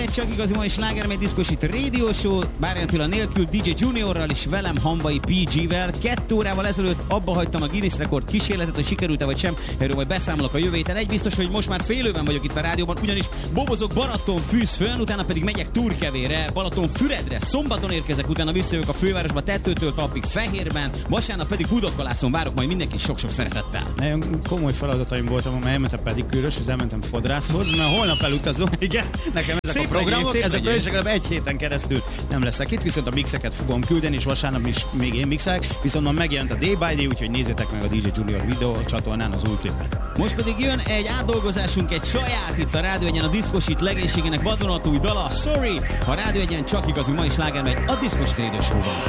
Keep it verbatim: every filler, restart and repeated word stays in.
egy csak igazi ma és slágermegy diszkosít Radio Show, Bárján Attila nélkül, dé dzsé Juniorral és velem Hamvai pé gé-vel. Kettő órával ezelőtt abba hagytam a Guinness rekord kísérletet, hogy sikerült-e vagy sem, erről majd beszámolok a jövő héten. Egy biztos, hogy most már félőben vagyok itt a rádióban, ugyanis bobozok Balatonfűzfön, utána pedig megyek Turkevére, Balatonfüredre, szombaton érkezek, utána visszajövök a fővárosba Tetőtől Talpig Fehérben, vasárnap pedig Budakalászon várok majd mindenki sok-sok szeretettel. Nagyon komoly feladataim voltam, mert elmentem pedikűrös, és elmentem fodrászhoz, mert holnap elutazom, igen, nekem ezek szép a programok, legyél, ezekből is legalább egy héten keresztül nem leszek itt, viszont a mixeket fogom küldeni, és vasárnap is még én mixelek, viszont már megjelent a Day by Day, úgyhogy nézzétek meg a dé dzsé Junior videó csatornán az új klipet. Most pedig jön egy átdolgozásunk, egy saját itt a Rádió Egyen, a diszkosít legénységének vadonatúj dala, Sorry! A Rádió Egyen csak igazú ma is sláger megy a diszkosít Radio Show-ban.